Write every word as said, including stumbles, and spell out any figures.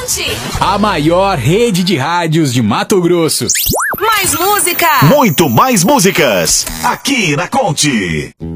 Conte. A maior rede de rádios de Mato Grosso. Mais música. Muito mais músicas. Aqui na Conte.